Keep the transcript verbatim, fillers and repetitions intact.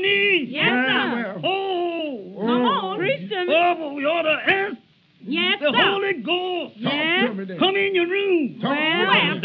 me? Yes, sir. Oh. Come on. Preach to me. Oh, we ought to ask Yes, the sir. Holy Ghost. Yes. Come in your room. Well, Down